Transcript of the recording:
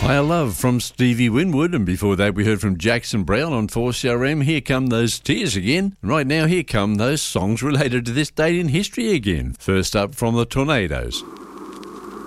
My Love from Stevie Winwood, and before that we heard from Jackson Brown on 4CRM. Here come those tears again. Right now, here come those songs related to this date in history again. First up from the Tornadoes.